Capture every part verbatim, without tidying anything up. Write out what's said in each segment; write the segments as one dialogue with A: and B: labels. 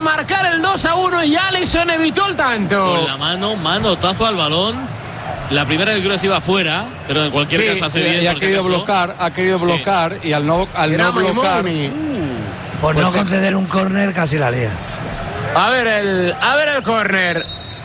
A: marcar el dos a uno y Alisson evitó el tanto.
B: Con la mano, manotazo al balón. La primera que creo que se iba afuera, pero en cualquier
C: sí,
B: caso hace
C: sí,
B: bien.
C: Y ha querido
B: caso.
C: bloquear, ha querido bloquear sí. y al no, al no bloquear.
D: Uh, por pues no que... conceder un córner casi la lía.
A: A ver el, a ver el córner.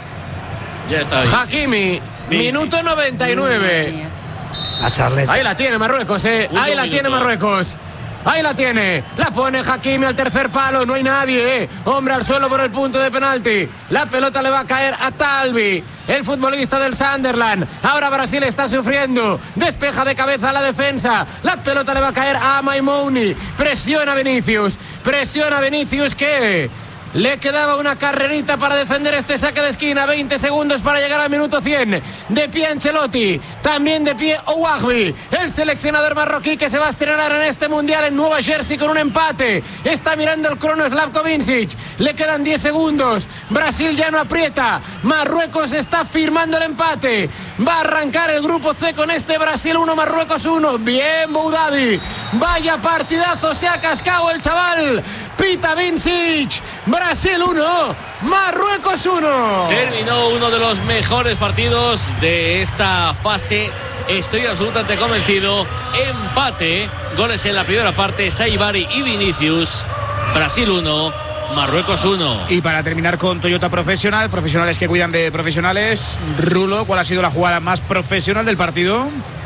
B: Ya está.
A: Hakimi, minuto sí. noventa y nueve.
D: La charleta.
A: Ahí la tiene Marruecos, eh. Ahí la tiene Marruecos. Ahí la tiene, la pone Hakimi al tercer palo, no hay nadie, eh. Hombre al suelo por el punto de penalti. La pelota le va a caer a Talbi, el futbolista del Sunderland. Ahora Brasil está sufriendo, despeja de cabeza la defensa. La pelota le va a caer a Maimouni. Presiona Vinicius, presiona Vinicius que... le quedaba una carrerita para defender este saque de esquina. veinte segundos para llegar al minuto cien. De pie Ancelotti, también de pie Ouahbi, el seleccionador marroquí que se va a estrenar en este mundial en Nueva Jersey con un empate. Está mirando el crono Slavko Vincic. Le quedan diez segundos. Brasil ya no aprieta. Marruecos está firmando el empate. Va a arrancar el grupo C con este Brasil uno, Marruecos uno. Bien Boudadi. Vaya partidazo se ha cascado el chaval. Pita Vincic. Brasil uno, Marruecos uno.
B: Terminó uno de los mejores partidos de esta fase. Estoy absolutamente convencido. Empate. Goles en la primera parte. Saibari y Vinicius. Brasil uno, Marruecos uno.
C: Y para terminar con Toyota Profesional, profesionales que cuidan de profesionales. Rulo, ¿cuál ha sido la jugada más profesional del partido?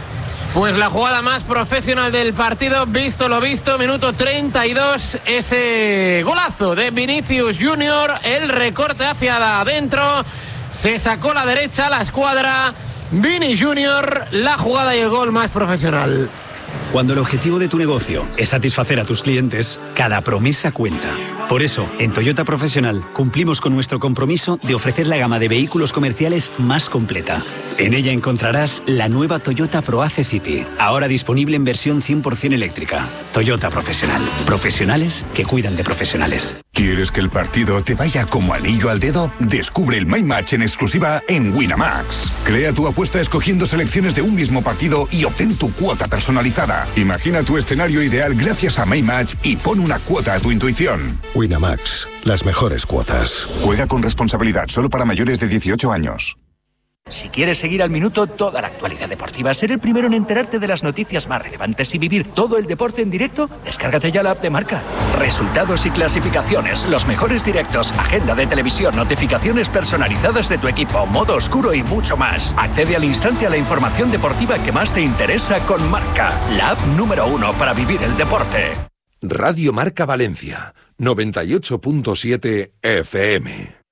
A: Pues la jugada más profesional del partido, visto lo visto, minuto treinta y dos, ese golazo de Vinicius Junior, el recorte hacia adentro, se sacó la derecha, la escuadra, Vini Junior, la jugada y el gol más profesional.
E: Cuando el objetivo de tu negocio es satisfacer a tus clientes, cada promesa cuenta. Por eso, en Toyota Profesional cumplimos con nuestro compromiso de ofrecer la gama de vehículos comerciales más completa. En ella encontrarás la nueva Toyota ProAce City, ahora disponible en versión cien por ciento eléctrica. Toyota Profesional. Profesionales que cuidan de profesionales.
F: ¿Quieres que el partido te vaya como anillo al dedo? Descubre el My Match en exclusiva en Winamax. Crea tu apuesta escogiendo selecciones de un mismo partido y obtén tu cuota personalizada. Imagina tu escenario ideal gracias a My Match y pon una cuota a tu intuición.
G: Winamax, las mejores cuotas.
F: Juega con responsabilidad, solo para mayores de dieciocho años.
H: Si quieres seguir al minuto toda la actualidad deportiva, ser el primero en enterarte de las noticias más relevantes y vivir todo el deporte en directo, descárgate ya la app de Marca. Resultados y clasificaciones, los mejores directos, agenda de televisión, notificaciones personalizadas de tu equipo, modo oscuro y mucho más. Accede al instante a la información deportiva que más te interesa con Marca, la app número uno para vivir el deporte.
G: Radio Marca Valencia, noventa y ocho punto siete F M.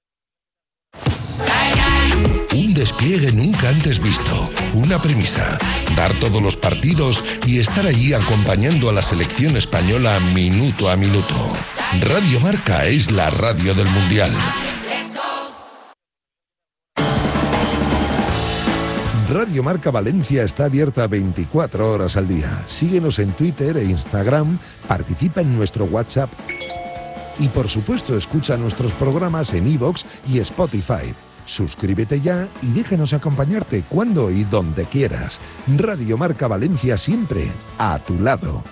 G: Un despliegue nunca antes visto, una premisa, dar todos los partidos y estar allí acompañando a la selección española minuto a minuto. Radio Marca es la radio del Mundial. Radio Marca Valencia está abierta veinticuatro horas al día. Síguenos en Twitter e Instagram, participa en nuestro WhatsApp y por supuesto escucha nuestros programas en iVoox y Spotify. Suscríbete ya y déjanos acompañarte cuando y donde quieras. Radio Marca Valencia siempre a tu lado.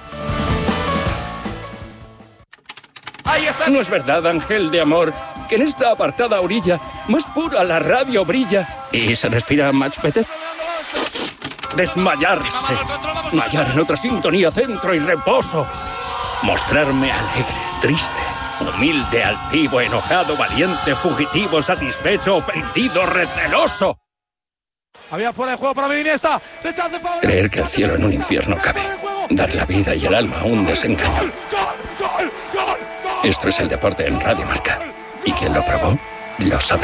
I: No es verdad, ángel de amor, que en esta apartada orilla más pura la radio brilla y se respira much better. Desmayarse, hallar en otra sintonía centro y reposo, mostrarme alegre, triste, humilde, altivo, enojado, valiente, fugitivo, satisfecho, ofendido, receloso.
C: Había fuera de juego para Iniesta.
I: Creer que el cielo en un infierno cabe. Dar la vida y el alma a un desengaño. Esto es el deporte en Radio Marca. Y quien lo probó, lo sabe.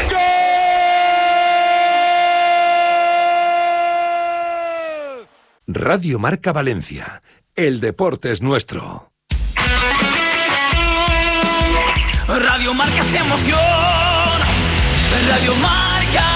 G: Radio Marca Valencia. El deporte es nuestro.
J: Radio Marca se emoción. Radio Marca.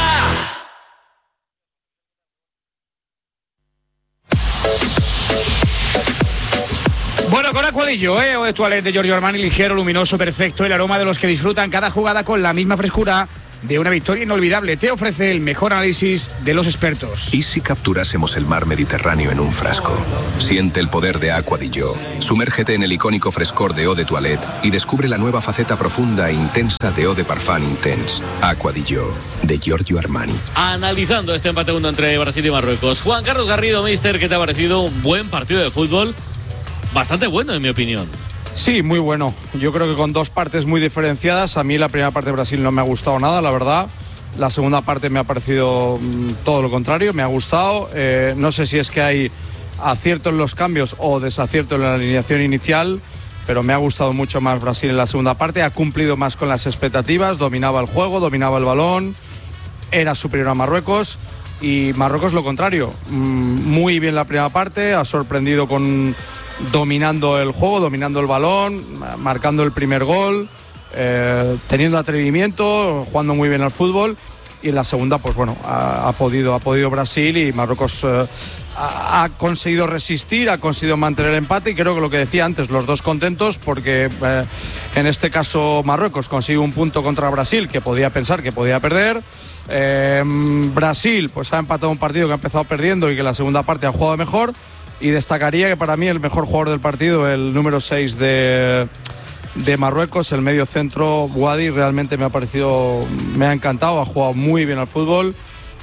C: Bueno, con Acuadillo, ¿eh? Toalete de Giorgio Armani, ligero, luminoso, perfecto. El aroma de los que disfrutan cada jugada con la misma frescura. de una victoria inolvidable. Te ofrece el mejor análisis de los expertos.
K: ¿Y si capturásemos el mar Mediterráneo en un frasco? Siente el poder de Aqua di Gio. Sumérgete en el icónico frescor de Eau de Toilette y descubre la nueva faceta profunda e intensa de Eau de Parfum Intense. Aqua di Gio, de Giorgio Armani.
B: Analizando este empate uno entre Brasil y Marruecos. Juan Carlos Garrido, mister, ¿qué te ha parecido? Un buen partido de fútbol. Bastante bueno, en mi opinión.
L: Sí, muy bueno. Yo creo que con dos partes muy diferenciadas. A mí la primera parte de Brasil no me ha gustado nada, la verdad. La segunda parte me ha parecido mmm, todo lo contrario, me ha gustado. Eh, no sé si es que hay acierto en los cambios o desacierto en la alineación inicial, pero me ha gustado mucho más Brasil en la segunda parte. Ha cumplido más con las expectativas, dominaba el juego, dominaba el balón, era superior a Marruecos. Y Marruecos lo contrario, mmm, muy bien la primera parte, ha sorprendido con... dominando el juego, dominando el balón, marcando el primer gol, eh, teniendo atrevimiento, jugando muy bien al fútbol. Y en la segunda, pues bueno, ha, ha podido ha podido Brasil y Marruecos eh, ha, ha conseguido resistir, ha conseguido mantener el empate. Y creo que lo que decía antes, los dos contentos porque eh, en este caso Marruecos consigue un punto contra Brasil que podía pensar que podía perder. Eh, Brasil pues ha empatado un partido que ha empezado perdiendo y que en la segunda parte ha jugado mejor. Y destacaría que para mí el mejor jugador del partido, el número seis de, de Marruecos, el medio centro, Wadi, realmente me ha parecido, me ha encantado, ha jugado muy bien al fútbol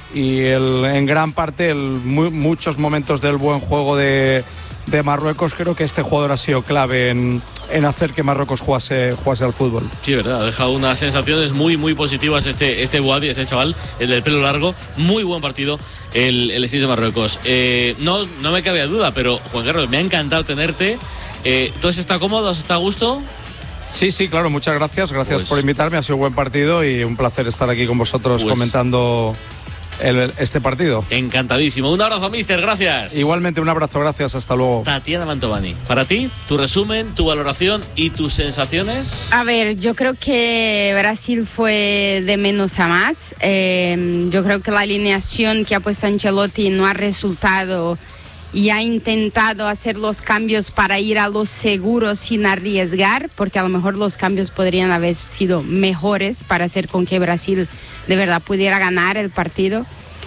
L: y el, en gran parte el, mu, muchos momentos del buen juego de, de Marruecos, creo que este jugador ha sido clave en, en hacer que Marruecos jugase, jugase al fútbol.
B: Sí, verdad, ha dejado unas sensaciones muy, muy positivas este, este Wadi, este chaval, el del pelo largo. Muy buen partido el, el seis de Marruecos. Eh, no, no me cabe duda, pero Juan Carlos, me ha encantado tenerte. Eh, ¿Tú has estado cómodo? ¿Has estado a gusto?
L: Sí, sí, claro, muchas gracias. Gracias pues... por invitarme, ha sido un buen partido y un placer estar aquí con vosotros pues... comentando el, este partido.
B: Encantadísimo. Un abrazo, mister, gracias.
L: Igualmente, un abrazo, gracias, hasta luego.
B: Tatiana Mantovani, para ti, tu resumen, tu valoración y tus sensaciones.
M: A ver, yo creo que Brasil fue de menos a más. Eh, yo creo que la alineación que ha puesto Ancelotti no ha resultado y ha intentado hacer los cambios para ir a lo seguro sin arriesgar, porque a lo mejor los cambios podrían haber sido mejores para hacer con que Brasil de verdad pudiera ganar el partido.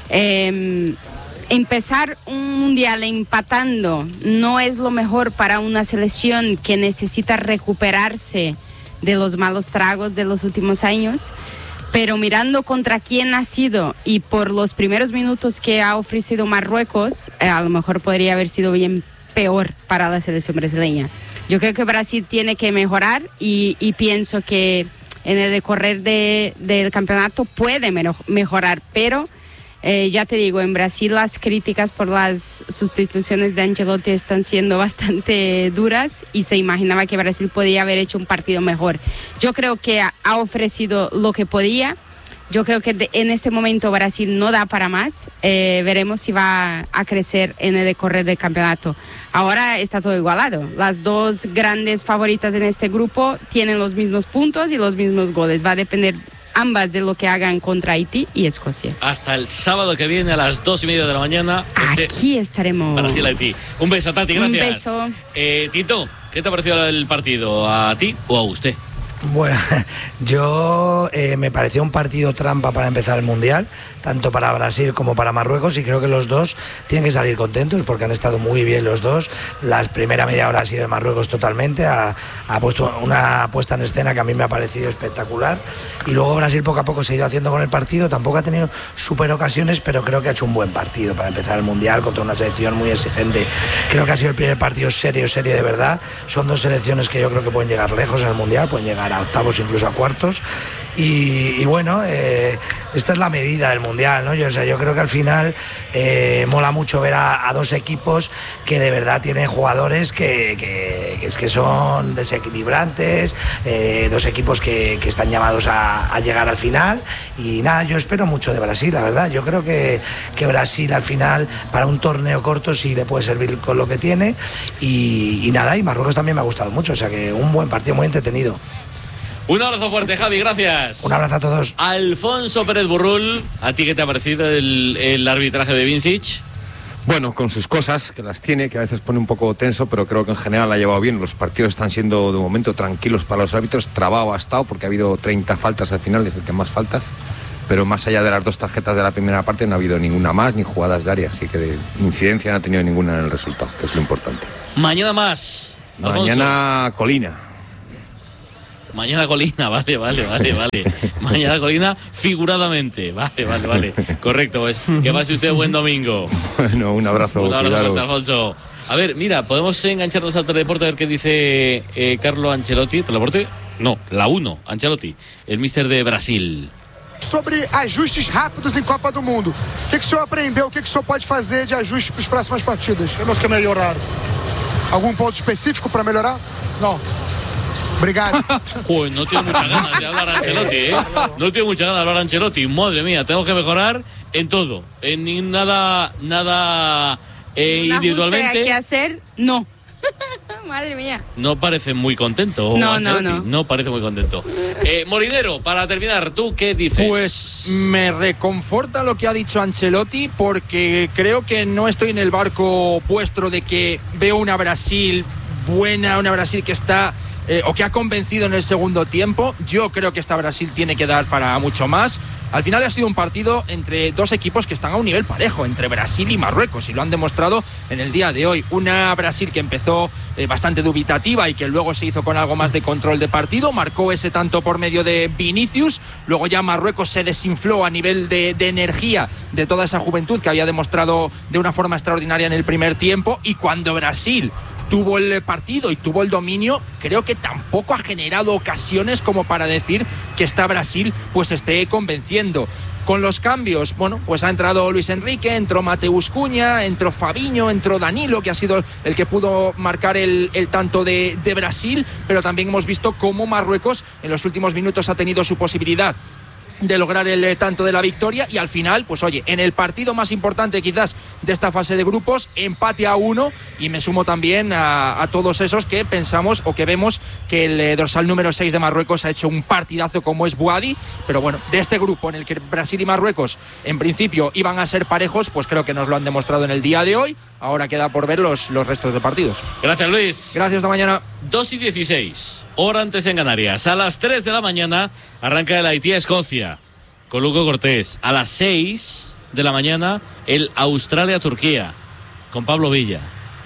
M: Eh, empezar un mundial empatando no es lo mejor para una selección que necesita recuperarse de los malos tragos de los últimos años. Pero mirando contra quién ha sido y por los primeros minutos que ha ofrecido Marruecos, eh, a lo mejor podría haber sido bien peor para la selección brasileña. Yo creo que Brasil tiene que mejorar y, y pienso que en el decorrer de, del campeonato puede mejorar, pero eh, ya te digo, en Brasil las críticas por las sustituciones de Ancelotti están siendo bastante duras y se imaginaba que Brasil podía haber hecho un partido mejor. Yo creo que ha, ha ofrecido lo que podía. Yo creo que de, en este momento Brasil no da para más. Eh, veremos si va a crecer en el decorrer del campeonato. Ahora está todo igualado. Las dos grandes favoritas en este grupo tienen los mismos puntos y los mismos goles. Va a depender ambas de lo que hagan contra Haití y Escocia.
B: Hasta el sábado que viene a las dos y media de la mañana.
M: Aquí este estaremos.
B: Brasil-Haití. Un beso, Tati, gracias.
M: Un beso.
B: Eh, Tito, ¿qué te ha parecido el partido? ¿A ti o a usted?
D: Bueno, yo eh, me pareció un partido trampa para empezar el Mundial, tanto para Brasil como para Marruecos, y creo que los dos tienen que salir contentos porque han estado muy bien los dos. La primera media hora ha sido de Marruecos totalmente, ha, ha puesto una puesta en escena que a mí me ha parecido espectacular, y luego Brasil poco a poco se ha ido haciendo con el partido. Tampoco ha tenido super ocasiones, pero creo que ha hecho un buen partido para empezar el Mundial contra una selección muy exigente. Creo que ha sido el primer partido serio, serio de verdad. Son dos selecciones que yo creo que pueden llegar lejos en el Mundial, pueden llegar a octavos, incluso a cuartos, y, y bueno, eh, esta es la medida del Mundial, ¿no? Yo, o sea, yo creo que al final eh, mola mucho ver a, a dos equipos que de verdad tienen jugadores que, que, que, es que son desequilibrantes, eh, dos equipos que, que están llamados a, a llegar al final, y nada, yo espero mucho de Brasil, la verdad. Yo creo que, que Brasil al final para un torneo corto sí le puede servir con lo que tiene, y, y nada, y Marruecos también me ha gustado mucho, o sea que un buen partido, muy entretenido.
B: Un abrazo fuerte, Javi, gracias.
D: Un abrazo a todos.
B: Alfonso Pérez Burrul, ¿a ti qué te ha parecido el, el arbitraje de Vincic?
N: Bueno, con sus cosas, que las tiene, que a veces pone un poco tenso, pero creo que en general la ha llevado bien. Los partidos están siendo de momento tranquilos para los árbitros. Trabado ha estado porque ha habido treinta faltas al final, es el que más faltas. pero más allá de las dos tarjetas de la primera parte no ha habido ninguna más, ni jugadas de área, así que de incidencia no ha tenido ninguna en el resultado, que es lo importante.
B: Mañana más. Alfonso.
N: Mañana Colina.
B: Mañana Colina, vale, vale, vale, vale. Mañana Colina figuradamente, vale, vale, vale. Correcto, pues que pase usted buen domingo.
N: Bueno, un abrazo.
B: Un abrazo, fuerte, Alfonso. A ver, mira, podemos engancharnos al teledeporte a ver qué dice eh, Carlo Ancelotti. ¿Teledeporte? No, la uno, Ancelotti, el míster de Brasil.
O: Sobre ajustes rápidos em Copa do Mundo. O que, que o senhor aprendeu? O que, que o senhor pode fazer de ajustes para as próximas partidas? Temos que melhorar. Algum ponto específico para melhorar? Não. Obrigado.
B: Pues no tiene muchas ganas de hablar Ancelotti, ¿eh? No tiene muchas ganas de hablar Ancelotti. Madre mía, tengo que mejorar en todo. En ni nada, nada eh, individualmente.
M: ¿Qué hacer? No. Madre mía.
B: No parece muy contento.
M: No,
B: Ancelotti.
M: no, no.
B: No parece muy contento. Eh, Molinero, para terminar, ¿tú qué dices?
P: Pues me reconforta lo que ha dicho Ancelotti, porque creo que no estoy en el barco vuestro de que veo una Brasil buena, una Brasil que está eh, o que ha convencido en el segundo tiempo. Yo creo que esta Brasil tiene que dar para mucho más. Al final ha sido un partido entre dos equipos que están a un nivel parejo, entre Brasil y Marruecos, y lo han demostrado en el día de hoy. Una Brasil que empezó eh, bastante dubitativa y que luego se hizo con algo más de control de partido, marcó ese tanto por medio de Vinicius, luego ya Marruecos se desinfló a nivel de, de energía de toda esa juventud que había demostrado de una forma extraordinaria en el primer tiempo, y cuando Brasil tuvo el partido y tuvo el dominio, creo que tampoco ha generado ocasiones como para decir que esta Brasil pues esté convenciendo. Con los cambios, bueno, pues ha entrado Luis Enrique, entró Mateus Cunha, entró Fabinho, entró Danilo, que ha sido el que pudo marcar el, el tanto de, de Brasil, pero también hemos visto cómo Marruecos en los últimos minutos ha tenido su posibilidad de lograr el eh, tanto de la victoria, y al final, pues oye, en el partido más importante quizás de esta fase de grupos, empate a uno, y me sumo también a, a todos esos que pensamos o que vemos que el eh, dorsal número seis de Marruecos ha hecho un partidazo como es Bouhaddi, pero bueno, de este grupo en el que Brasil y Marruecos en principio iban a ser parejos, pues creo que nos lo han demostrado en el día de hoy. Ahora queda por ver los, los restos de partidos.
B: Gracias, Luis.
P: Gracias, hasta mañana.
B: dos y dieciséis, hora antes en Canarias. A las tres de la mañana arranca el Haití-Escocia con Luco Cortés. A las seis de la mañana el Australia-Turquía con Pablo Villa.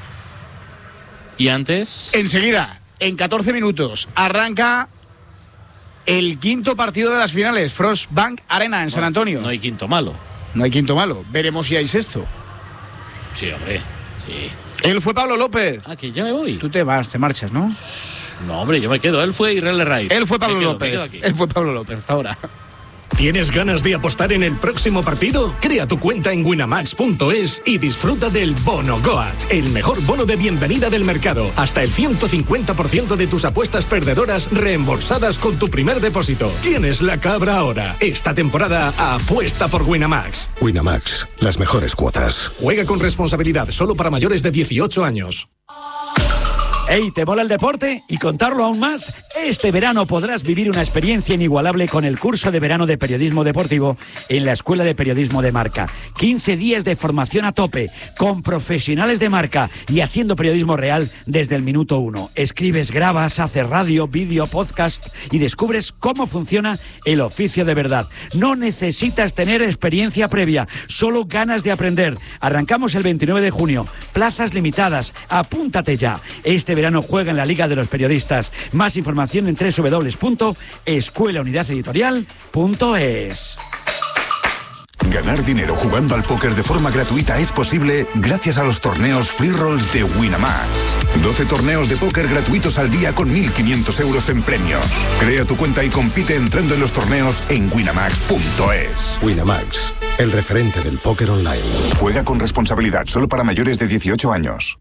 B: Y antes...
C: Enseguida, en catorce minutos, arranca el quinto partido de las finales, Frostbank Arena en San Antonio.
B: No hay quinto malo.
C: No hay quinto malo. Veremos si hay sexto.
B: Sí, hombre, sí.
C: Él fue Pablo López.
B: Ah, que ya me voy.
C: Tú te vas, te marchas, ¿no?
B: No, hombre, yo me quedo. Él fue Israel Raiz.
C: Él fue Pablo
B: me quedo,
C: López.
B: Me quedo aquí.
C: Él fue Pablo López hasta ahora.
Q: ¿Tienes ganas de apostar en el próximo partido? Crea tu cuenta en winamax punto es y disfruta del Bono Goat, el mejor bono de bienvenida del mercado. Hasta el ciento cincuenta por ciento de tus apuestas perdedoras reembolsadas con tu primer depósito. Tienes la cabra ahora. Esta temporada apuesta por Winamax.
F: Winamax, las mejores cuotas.
Q: Juega con responsabilidad, solo para mayores de dieciocho años.
R: Hey, ¿te mola el deporte? Y contarlo aún más, este verano podrás vivir una experiencia inigualable con el curso de verano de periodismo deportivo en la Escuela de Periodismo de Marca. quince días de formación a tope, con profesionales de marca y haciendo periodismo real desde el minuto uno. Escribes, grabas, haces radio, vídeo, podcast y descubres cómo funciona el oficio de verdad. No necesitas tener experiencia previa, solo ganas de aprender. Arrancamos el veintinueve de junio, plazas limitadas, apúntate ya. Este verano juega en la Liga de los Periodistas. Más información en doble u doble u doble u punto escuela unidad editorial punto es.
F: Ganar dinero jugando al póker de forma gratuita es posible gracias a los torneos Free Rolls de Winamax. doce torneos de póker gratuitos al día con mil quinientos euros en premios. Crea tu cuenta y compite entrando en los torneos en winamax punto es.
G: Winamax, el referente del póker online.
F: Juega con responsabilidad, solo para mayores de dieciocho años.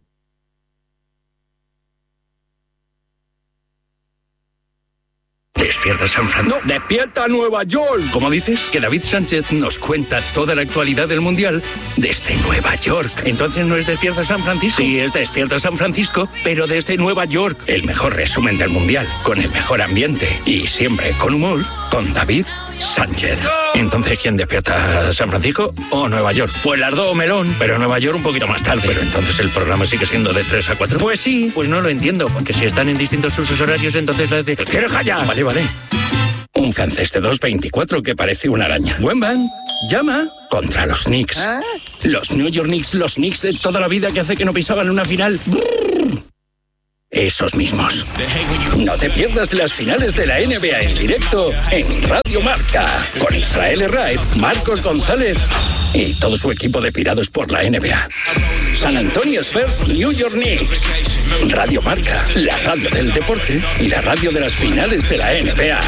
I: Despierta San Francisco. No, despierta Nueva York. ¿Cómo dices? Que David Sánchez nos cuenta toda la actualidad del Mundial desde Nueva York. Entonces no es Despierta San Francisco. Sí, es Despierta San Francisco, pero desde Nueva York. El mejor resumen del Mundial, con el mejor ambiente y siempre con humor, con David Sánchez. Entonces, ¿quién despierta? ¿San Francisco o Nueva York? Pues las dos, melón, pero Nueva York un poquito más tarde. Pero entonces el programa sigue siendo de tres a cuatro. Pues sí, pues no lo entiendo, porque si están en distintos usos horarios, entonces la de... ¿Quieres callar? Vale, vale. Un francés de dos veinticuatro que parece una araña. Buen van. Llama contra los Knicks. ¿Eh? Los New York Knicks, los Knicks de toda la vida que hace que no pisaban una final. Brrr. Esos mismos. No te pierdas las finales de la N B A en directo en Radio Marca. Con Israel Herraiz, Marcos González y todo su equipo de pirados por la N B A. San Antonio Spurs, New York Knicks. Radio Marca, la radio del deporte y la radio de las finales de la N B A.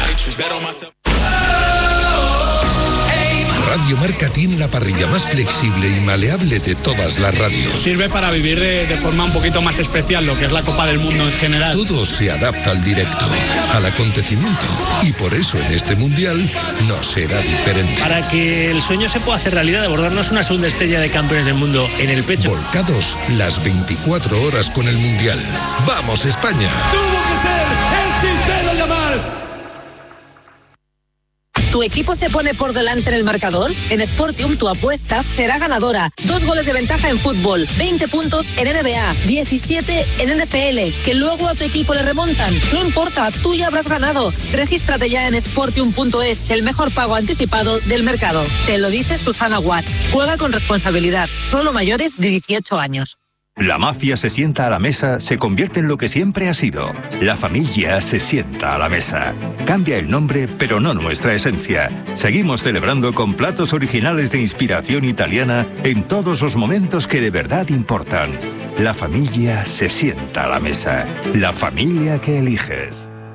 G: Radio Marca tiene la parrilla más flexible y maleable de todas las radios.
S: Sirve para vivir de, de forma un poquito más especial lo que es la Copa del Mundo en general.
G: Todo se adapta al directo, al acontecimiento. Y por eso en este Mundial no será diferente.
T: Para que el sueño se pueda hacer realidad de bordarnos una segunda estrella de campeones del mundo en el pecho.
G: Volcados las veinticuatro horas con el Mundial. ¡Vamos, España!
J: ¡Tuvo que ser el Cicelo Yamal!
U: ¿Tu equipo se pone por delante en el marcador? En Sportium tu apuesta será ganadora. Dos goles de ventaja en fútbol, veinte puntos en N B A, diecisiete en N F L, que luego a tu equipo le remontan. No importa, tú ya habrás ganado. Regístrate ya en sportium punto es, el mejor pago anticipado del mercado. Te lo dice Susana Guas. Juega con responsabilidad, solo mayores de dieciocho años.
V: La mafia se sienta a la mesa, se convierte en lo que siempre ha sido. La familia se sienta a la mesa. Cambia el nombre, pero no nuestra esencia. Seguimos celebrando con platos originales de inspiración italiana en todos los momentos que de verdad importan. La familia se sienta a la mesa. La familia que eliges.